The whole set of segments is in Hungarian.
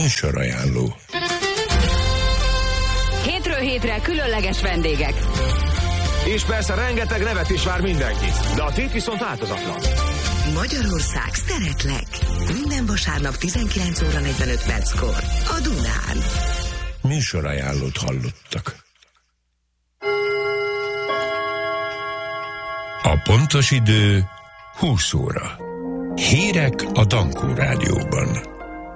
Műsorajánló. Hétről hétre különleges vendégek. És persze rengeteg nevet is vár mindenki. De a tét viszont változatlan. Magyarország szeretlek. Minden vasárnap 19 óra 45 perckor. A Dunán. Műsorajánlót hallottak. A pontos idő 20 óra. Hírek a Dankó Rádióban.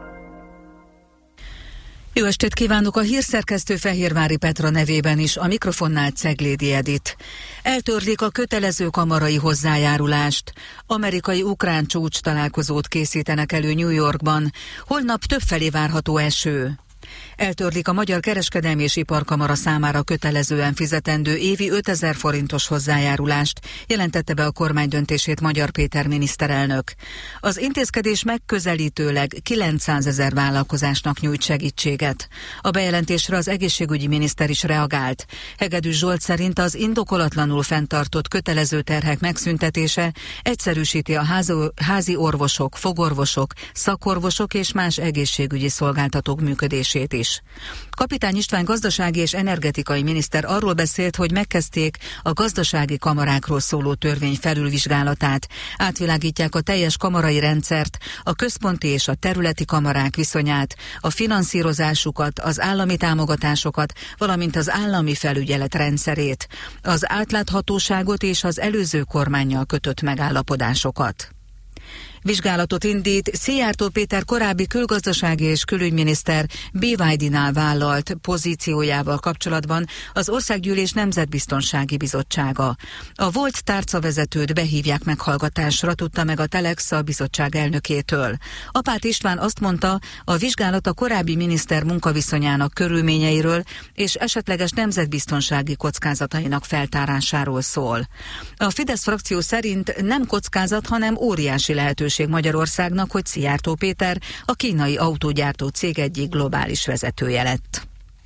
Jó estét kívánok, a hírszerkesztő Fehérvári Petra nevében is, a mikrofonnál Ceglédi Edit. Eltörlik a kötelező kamarai hozzájárulást. Amerikai-ukrán csúcs találkozót készítenek elő New Yorkban. Holnap többfelé várható eső. Eltörlik a Magyar Kereskedelmi és Iparkamara számára kötelezően fizetendő évi 5000 forintos hozzájárulást, jelentette be a kormány döntését Magyar Péter miniszterelnök. Az intézkedés megközelítőleg 900 000 vállalkozásnak nyújt segítséget. A bejelentésre az egészségügyi miniszter is reagált. Hegedűs Zsolt szerint az indokolatlanul fenntartott kötelező terhek megszüntetése egyszerűsíti a házi orvosok, fogorvosok, szakorvosok és más egészségügyi szolgáltatók működését is. Kapitány István gazdasági és energetikai miniszter arról beszélt, hogy megkezdték a gazdasági kamarákról szóló törvény felülvizsgálatát. Átvilágítják a teljes kamarai rendszert, a központi és a területi kamarák viszonyát, a finanszírozásukat, az állami támogatásokat, valamint az állami felügyelet rendszerét, az átláthatóságot és az előző kormánnyal kötött megállapodásokat. Vizsgálatot indít Szijjártó Péter korábbi külgazdasági és külügyminiszter BYD-nál vállalt pozíciójával kapcsolatban az Országgyűlés Nemzetbiztonsági Bizottsága. A volt tárcavezetőt behívják meghallgatásra, tudta meg a Telex a bizottság elnökétől. Apát István azt mondta, a vizsgálat a korábbi miniszter munkaviszonyának körülményeiről és esetleges nemzetbiztonsági kockázatainak feltárásáról szól. A Fidesz frakció szerint nem kockázat, hanem óriási lehetőség Magyarországnak, hogy Szijjártó Péter a kínai autógyártó cég egyik globális vezetője lett.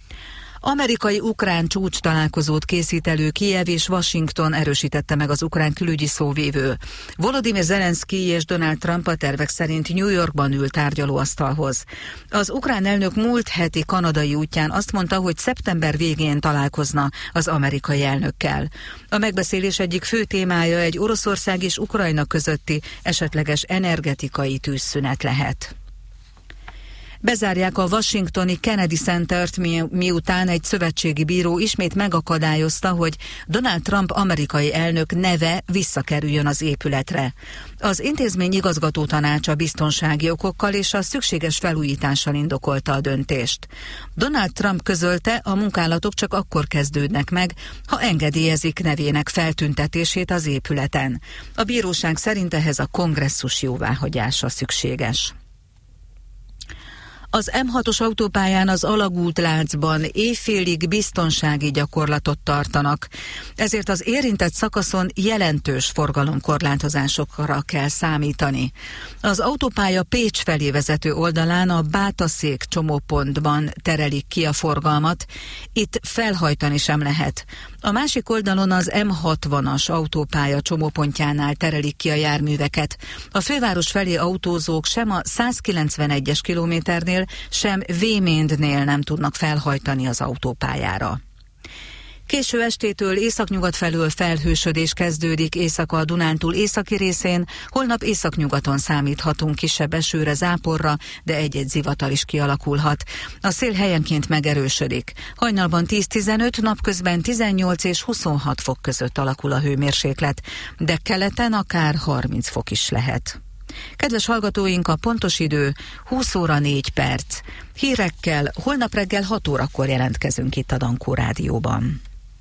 Amerikai-ukrán csúcs találkozót készít elő Kijev és Washington, erősítette meg az ukrán külügyi szóvivő. Volodymyr Zelenszky és Donald Trump a tervek szerint New Yorkban ül tárgyalóasztalhoz. Az ukrán elnök múlt heti kanadai útján azt mondta, hogy szeptember végén találkozna az amerikai elnökkel. A megbeszélés egyik fő témája egy Oroszország és Ukrajna közötti esetleges energetikai tűzszünet lehet. Bezárják a washingtoni Kennedy Centert, miután egy szövetségi bíró ismét megakadályozta, hogy Donald Trump amerikai elnök neve visszakerüljön az épületre. Az intézmény igazgatótanácsa biztonsági okokkal és a szükséges felújítással indokolta a döntést. Donald Trump közölte, a munkálatok csak akkor kezdődnek meg, ha engedélyezik nevének feltüntetését az épületen. A bíróság szerint ehhez a kongresszus jóváhagyása szükséges. Az M6-os autópályán az alagútláncban éjfélig biztonsági gyakorlatot tartanak, ezért az érintett szakaszon jelentős forgalomkorlátozásokra kell számítani. Az autópálya Pécs felé vezető oldalán a Bátaszék csomópontban terelik ki a forgalmat, itt felhajtani sem lehet. A másik oldalon az M60-as autópálya csomópontjánál terelik ki a járműveket. A főváros felé autózók sem a 191-es kilométernél, sem Véméndnél nem tudnak felhajtani az autópályára. Késő estétől északnyugat felől felhősödés kezdődik éjszaka a Dunántúl északi részén, holnap északnyugaton számíthatunk kisebb esőre, záporra, de egy-egy zivatar is kialakulhat. A szél helyenként megerősödik. Hajnalban 10-15, napközben 18 és 26 fok között alakul a hőmérséklet, de keleten akár 30 fok is lehet. Kedves hallgatóink, a pontos idő 20 óra 4 perc. Hírekkel holnap reggel 6 órakor jelentkezünk itt a Dankó Rádióban.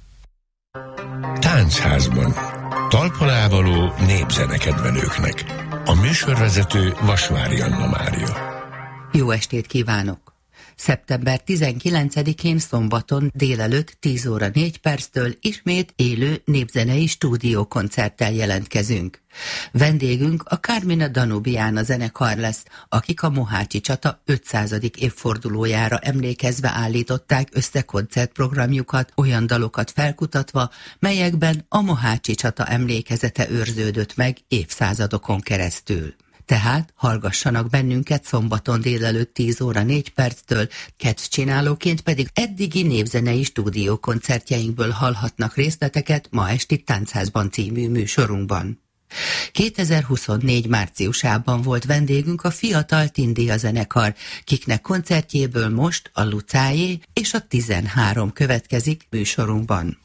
Táncházban. Talpalávaló népzenekedvelőknek. A műsorvezető Vasvári Anna Mária. Jó estét kívánok! Szeptember 19-én szombaton délelőtt 10 óra 4 perctől ismét élő népzenei stúdiókoncerttel jelentkezünk. Vendégünk a Carmina Danubiana zenekar lesz, akik a Mohácsi csata 500. évfordulójára emlékezve állították össze koncertprogramjukat, olyan dalokat felkutatva, melyekben a Mohácsi csata emlékezete őrződött meg évszázadokon keresztül. Tehát hallgassanak bennünket szombaton délelőtt 10 óra 4 perctől, kedvcsinálóként pedig eddigi népzenei stúdiókoncertjeinkből hallhatnak részleteket Ma esti Táncházban című műsorunkban. 2024 márciusában volt vendégünk a Fiatal Tindia zenekar, kiknek koncertjéből most a Lucáé és a 13 következik műsorunkban.